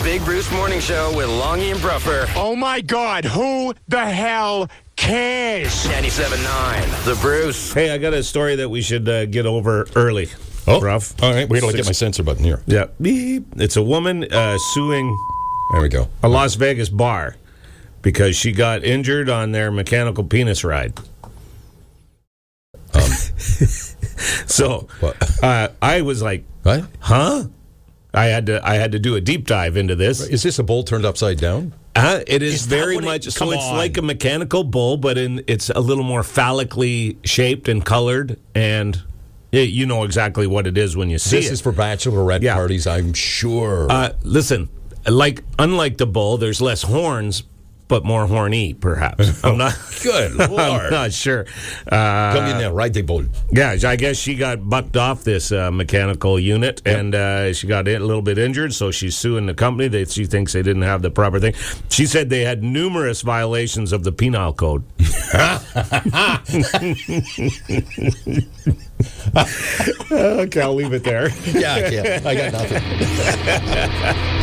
Big Bruce Morning Show with Longy and Bruffer. Oh, my God. Who the hell cares? 97.9. The Bruce. Hey, I got a story that we should get over early. Oh, Ruff. all right. Wait till I get my censor button here. Yeah. Beep. It's a woman suing There we go. a Las Vegas bar because she got injured on their mechanical penis ride. So I was like, What? huh? I had to do a deep dive into this. Is this a bowl turned upside down? It is that very what it- much so. come It's on. like a mechanical bull, but it's a little more phallically shaped and colored, and you know exactly what it is when you see This it. is for bachelorette Yeah. parties, I'm sure. Listen, unlike the bull, there's less horns, but more horny, perhaps. I'm not. Good I'm Lord. not sure. Come in there, ride the bull. Yeah, I guess she got bucked off this mechanical unit, and she got a little bit injured, so she's suing the company. She thinks they didn't have the proper thing. She said they had numerous violations of the penal code. Okay, I'll leave it there. Yeah, I can't. I got nothing.